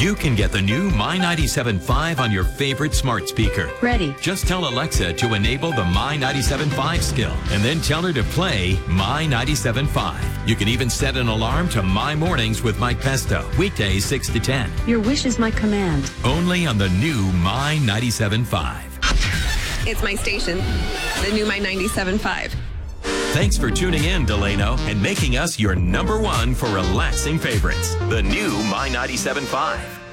You can get the new My 97.5 on your favorite smart speaker. Ready. Just tell Alexa to enable the My 97.5 skill and then tell her to play My 97.5. You can even set an alarm to My Mornings with Mike Pesto, weekdays 6 to 10. Your wish is my command. Only on the new My 97.5. It's my station, the new My 97.5. Thanks for tuning in, Delano, and making us your #1 for relaxing favorites. The new My 97.5.